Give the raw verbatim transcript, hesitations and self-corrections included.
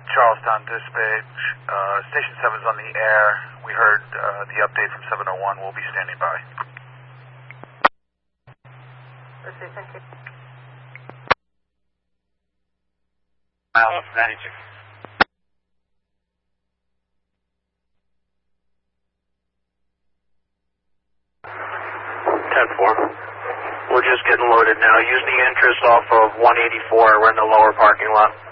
Charlestown Dispatch. Uh, Station seven's on the air. We heard uh, the update from seven oh one. We'll be standing by. Let's see, thank you. Miles ninety-six. ten four. We're just getting loaded now. Use the entrance off of one eighty-four. We're in the lower parking lot.